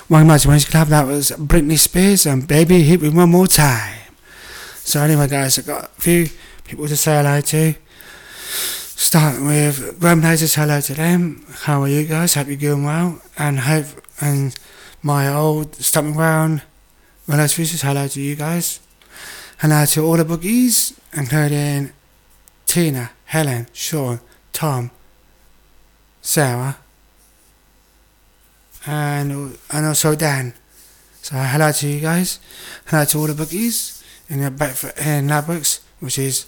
One much Orange Club, that was Britney Spears and Baby Hit Me One More Time. So anyway guys, I've got a few people to say hello to. Starting with Grandblazers, hello to them. How are you guys? Hope you're doing well. And my old stomping ground Willows Fishes, hello to you guys. Hello to all the boogies, including Tina, Helen, Sean, Tom, Sarah, and also Dan. So hello to you guys. Hello to all the boogies in Ladbrokes, which is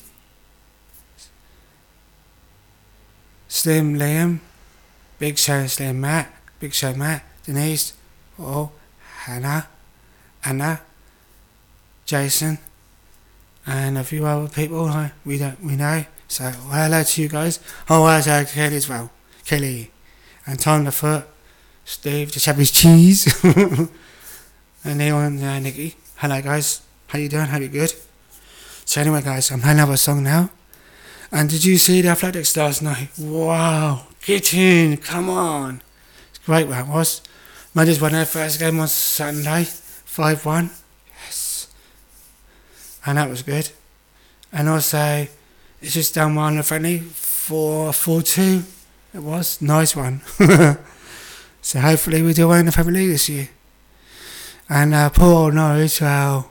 Slim, Liam, Big Show, Slim, Matt, Big Show, Matt, Denise, Hannah, Anna, Jason, and a few other people we know. So hello to you guys. Hello Kelly as well. Kelly and Tom the Foot, Steve the Chubby's Cheese, and Neil and Nikki. Hello guys. How you doing? Hope you're good. So anyway guys, I'm playing another song now. And did you see the Athletics last night? Wow, get in, come on. It's great what it was. Mothers won their first game on Sunday, 5-1. Yes. And that was good. And also, it's just done one friendly, 4-2. It was, nice one. So hopefully we do well in the Premier League this year. And poor Norwich, well...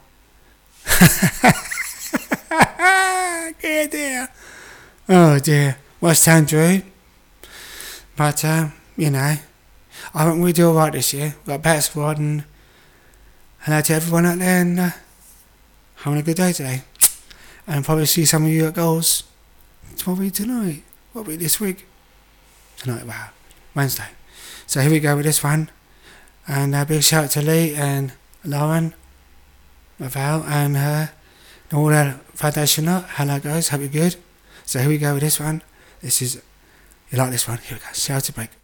Dear, dear. Oh dear, West Ham drew. But, you know, I think we do alright this year. We've got a better squad, and hello to everyone out there, and having a good day today. And probably see some of you at goals. Probably tonight. Probably this week. Tonight, wow. Wednesday. So here we go with this one. And a big shout out to Lee and Lauren, Val, and all the foundation lot. Hello guys, hope you're good. So here we go with this one. You like this one? Here we go. Shout out to break.